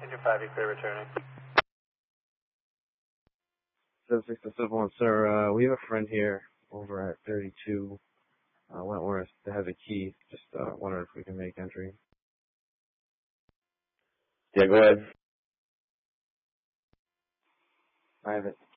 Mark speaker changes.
Speaker 1: Engine 5, you clear returning.
Speaker 2: 7671, sir. We have a friend here over at 32 Wentworth that has a key. Just wondering if we can make entry.
Speaker 3: Yeah, go ahead.
Speaker 2: I have it.